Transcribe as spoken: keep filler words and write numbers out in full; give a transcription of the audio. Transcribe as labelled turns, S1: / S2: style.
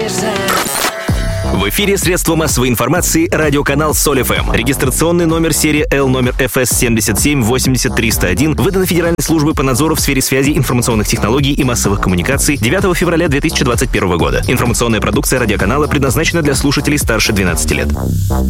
S1: В эфире средства массовой информации радиоканал Соль эф эм. Регистрационный номер серии Л номер эф эс семьдесят семь восемьдесят триста один выдан Федеральной службой по надзору в сфере связи, информационных технологий и массовых коммуникаций девятого февраля две тысячи двадцать первого года. Информационная продукция радиоканала предназначена для слушателей старше двенадцати лет.